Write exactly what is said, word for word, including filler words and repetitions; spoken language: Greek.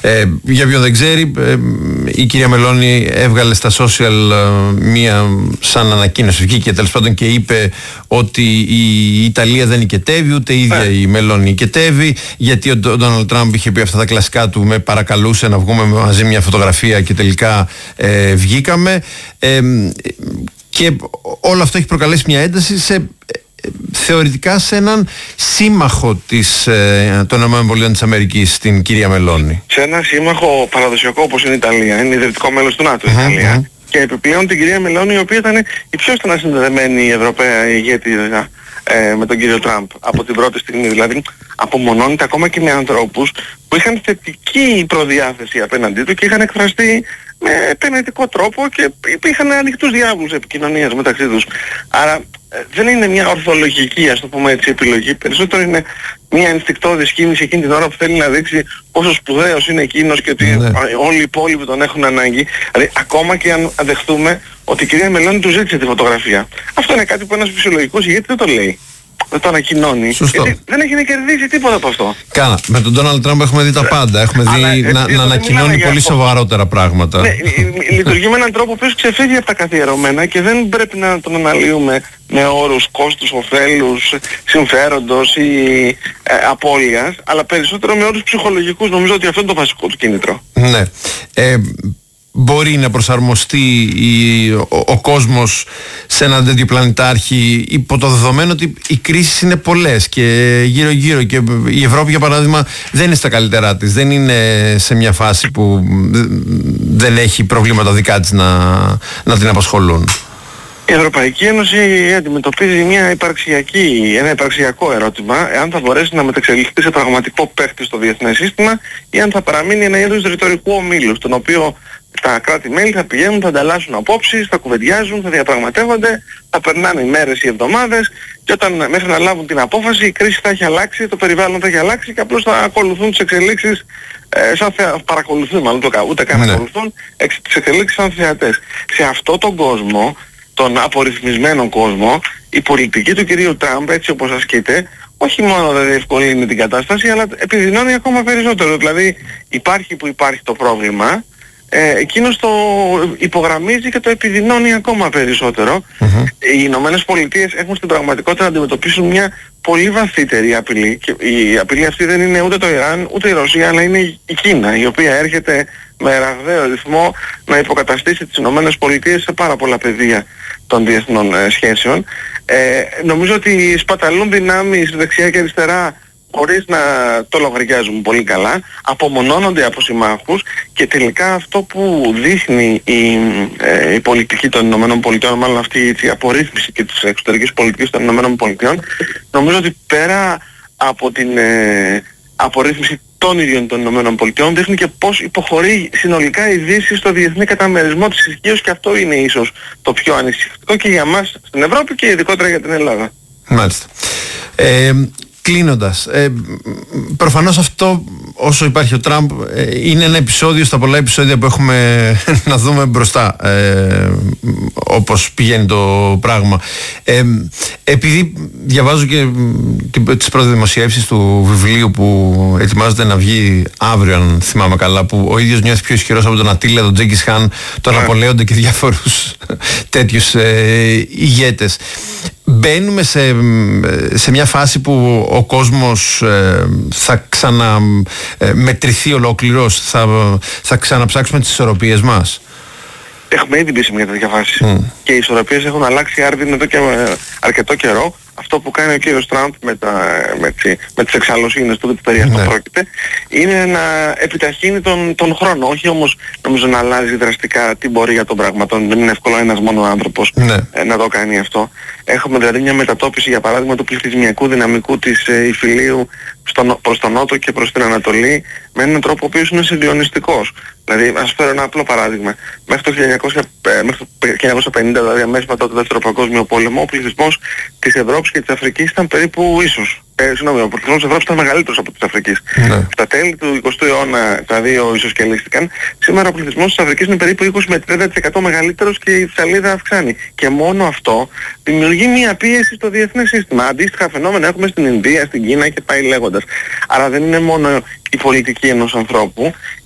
Ε, για ποιον δεν ξέρει, ε, η κυρία Μελώνη έβγαλε στα social ε, μία σαν ανακοίνωση, βγήκε τέλος πάντων και είπε ότι η Ιταλία δεν νικετεύει, ούτε η ίδια η Μελώνη νικετεύει, γιατί ο Ντόναλντ Τραμπ είχε πει αυτά τα κλασικά του, με παρακαλούσε να βγούμε μαζί μια φωτογραφία και τελικά ε, βγήκαμε. Ε, και όλο αυτό έχει προκαλέσει μια ένταση σε, θεωρητικά σε έναν σύμμαχο της, ε, των ΗΠΑ της Αμερικής, την κυρία Μελώνη. Σε έναν σύμμαχο παραδοσιακό όπως είναι η Ιταλία, είναι ιδρυτικό μέλος του ΝΑΤΟ η uh-huh, Ιταλία. Uh-huh. Και επιπλέον την κυρία Μελώνη, η οποία ήταν η πιο στενά συνδεδεμένη Ευρωπαία ηγέτη ε, με τον κύριο Τραμπ από την πρώτη στιγμή. Δηλαδή απομονώνεται ακόμα και με ανθρώπους που είχαν θετική προδιάθεση απέναντί του και είχαν εκφραστεί με επενετικό τρόπο και είχαν ανοιχτούς διάβλους επικοινωνίας μεταξύ τους. Άρα ε, δεν είναι μια ορθολογική, ας το πούμε έτσι, επιλογή. Περισσότερο είναι μια ενστικτώδης κίνηση εκείνη την ώρα που θέλει να δείξει πόσο σπουδαίος είναι εκείνος και ότι ναι. όλοι οι υπόλοιποι τον έχουν ανάγκη. Δηλαδή ακόμα και αν δεχτούμε ότι η κυρία Μελώνη του ζήτησε τη φωτογραφία. Αυτό είναι κάτι που ένας φυσιολογικός ηγέτης δεν το λέει. Δεν το ανακοινώνει. Σωστό. Γιατί δεν έχει να κερδίσει τίποτα από αυτό. Κάνα. Με τον Ντόναλντ Τραμπ έχουμε δει τα πάντα. Έχουμε δει Αλλά, να, ε, να ανακοινώνει πολύ σοβαρότερα πράγματα. Ναι, λειτουργεί με έναν τρόπο που ξεφεύγει από τα καθιερωμένα και δεν πρέπει να τον αναλύουμε με όρους κόστους, ωφέλους, συμφέροντος ή ε, απώλειας, αλλά περισσότερο με όρους ψυχολογικούς. Νομίζω ότι αυτό είναι το βασικό του κίνητρο. Ναι. Ε, Μπορεί να προσαρμοστεί η, ο, ο κόσμος σε έναν τέτοιο πλανητάρχη υπό το δεδομένο ότι οι κρίσεις είναι πολλές και γύρω γύρω, και η Ευρώπη για παράδειγμα δεν είναι στα καλύτερά της, δεν είναι σε μια φάση που δεν έχει προβλήματα δικά της να, να την απασχολούν. Η Ευρωπαϊκή Ένωση αντιμετωπίζει μια υπαρξιακή, ένα υπαρξιακό ερώτημα, εάν θα μπορέσει να μεταξελιχθεί σε πραγματικό παίχτη στο διεθνές σύστημα ή αν θα παραμείνει ένα είδος ρητορικού ομίλου, στον οποίο τα κράτη-μέλη θα πηγαίνουν, θα ανταλλάσσουν απόψεις, θα κουβεντιάζουν, θα διαπραγματεύονται, θα περνάνε οι μέρες ή εβδομάδες και όταν μέχρι να λάβουν την απόφαση η κρίση θα έχει αλλάξει, το περιβάλλον θα έχει αλλάξει και απλώς θα ακολουθούν τις εξελίξεις ε, σαν θεα... παρακολουθούν, μάλλον ούτε καν ναι. ακολουθούν εξ... τις εξελίξεις σαν θεατές. Σε αυτόν τον κόσμο, τον απορριθμισμένο κόσμο, η πολιτική του κυρίου Τραμπ, έτσι όπως ασκείται, όχι μόνο δεν διευκολύνει την κατάσταση, αλλά επιδεινώνει ακόμα περισσότερο. Δηλαδή υπάρχει που υπάρχει το πρόβλημα, ε, εκείνος το υπογραμμίζει και το επιδεινώνει ακόμα περισσότερο. Mm-hmm. Οι Ηνωμένες Πολιτείες έχουν στην πραγματικότητα να αντιμετωπίσουν μια πολύ βαθύτερη απειλή, και η απειλή αυτή δεν είναι ούτε το Ιράν ούτε η Ρωσία, αλλά είναι η Κίνα, η οποία έρχεται με ραγδαίο ρυθμό να υποκαταστήσει τις Ηνωμένες Πολιτείες σε πάρα πολλά πεδία των διεθνών ε, σχέσεων. Ε, νομίζω ότι σπαταλούν δυνάμεις δεξιά και αριστερά χωρίς να το λογαριάζουν πολύ καλά, απομονώνονται από συμμάχους και τελικά αυτό που δείχνει η, ε, η πολιτική των Ηνωμένων Πολιτειών, μάλλον αυτή η απορρίθμιση και της εξωτερικής πολιτικής των Ηνωμένων Πολιτειών, νομίζω ότι πέρα από την ε, απορρίθμιση των ίδιων των Ηνωμένων Πολιτειών δείχνει και πώς υποχωρεί συνολικά η Δύση στο διεθνή καταμερισμό της ισχύως, και αυτό είναι ίσως το πιο ανησυχητικό και για μας στην Ευρώπη και ειδικότερα για την Ελλάδα. Μάλιστα. Ε, Κλείνοντας, ε, προφανώς αυτό, όσο υπάρχει ο Τραμπ, ε, είναι ένα επεισόδιο στα πολλά επεισόδια που έχουμε να δούμε μπροστά, ε, όπως πηγαίνει το πράγμα. Ε, επειδή διαβάζω και τις πρώτες δημοσιεύσεις του βιβλίου που ετοιμάζεται να βγει αύριο, αν θυμάμαι καλά, που ο ίδιος νιώθει πιο ισχυρός από τον Ατίλα, τον Τζέγκις Χαν, τον Ναπολέοντα και διάφορους τέτοιους ε, ηγέτες. Μπαίνουμε σε, σε μια φάση που ο κόσμος ε, θα ξαναμετρηθεί ολόκληρος, θα, θα ξαναψάξουμε τις ισορροπίες μας. Έχουμε ήδη μπει σε μια τέτοια φάση mm. και οι ισορροπίες έχουν αλλάξει άρδιν εδώ και αρκετό καιρό. Αυτό που κάνει ο κύριος Τραμπ με, τα, με, τσι, με τις εξαλλοσύνες του, περί αυτό ναι. πρόκειται, είναι να επιταχύνει τον, τον χρόνο. Όχι όμως νομίζω να αλλάζει δραστικά την πορεία των πραγμάτων. Δεν είναι εύκολο ένας μόνο άνθρωπος ναι. ε, να το κάνει αυτό. Έχουμε δηλαδή μια μετατόπιση, για παράδειγμα, του πληθυσμιακού δυναμικού της ε, Ιφιλίου στον, προς τον Νότο και προς την Ανατολή, με έναν τρόπο ο οποίος είναι συγκλονιστικός. Δηλαδή, ας φέρω ένα απλό παράδειγμα. Μέχρι το χίλια εννιακόσια πενήντα, δηλαδή αμέσως μετά το Δεύτερο Παγκόσμιο Πόλεμο, ο πληθυσμός της Ευρώπης και της Αφρικής ήταν περίπου ίσος. Ε, συγγνώμη, ο πληθυσμός της Ευρώπης ήταν μεγαλύτερος από της Αφρικής. Ναι. Στα τέλη του εικοστού αιώνα τα δύο ισοσκελίστηκαν. Σήμερα ο πληθυσμός της Αφρικής είναι περίπου είκοσι με τριάντα τοις εκατό μεγαλύτερος και η ψαλίδα αυξάνει. Και μόνο αυτό δημιουργεί μια πίεση στο διεθνές σύστημα. Αντίστοιχα φαινόμενα έχουμε στην Ινδία, στην Κίνα και πάει λέγοντας. Άρα δεν είναι μόνο η πολιτική ενός ανθρώπου,